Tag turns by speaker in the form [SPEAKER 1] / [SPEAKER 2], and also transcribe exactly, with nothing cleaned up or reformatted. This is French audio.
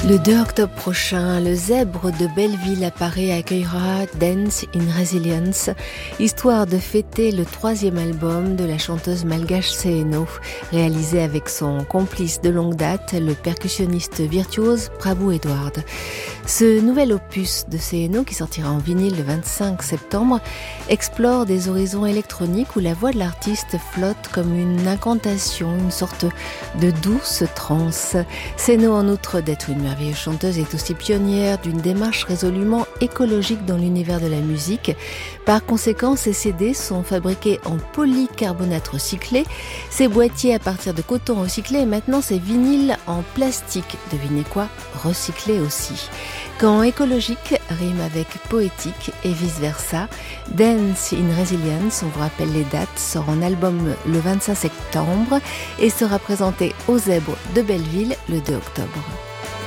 [SPEAKER 1] Le deux octobre prochain, le Zèbre de Belleville à Paris accueillera Dance in Resilience, histoire de fêter le troisième album de la chanteuse malgache Seeno, réalisé avec son complice de longue date, le percussionniste virtuose Prabhu Edward. Ce nouvel opus de Seeno, qui sortira en vinyle le vingt-cinq septembre, explore des horizons électroniques où la voix de l'artiste flotte comme une incantation, une sorte de douce transe. Seeno, en outre d'être une merveilleuse chanteuse, est aussi pionnière d'une démarche résolument écologique dans l'univers de la musique. Par conséquent, ces C D sont fabriqués en polycarbonate recyclé, ces boîtiers à partir de coton recyclé et maintenant ces vinyles en plastique, devinez quoi, recyclé aussi. Quand écologique rime avec poétique et vice-versa, Dance in Resilience, on vous rappelle les dates, sort en album le vingt-cinq septembre et sera présenté au Zèbre de Belleville le deux octobre.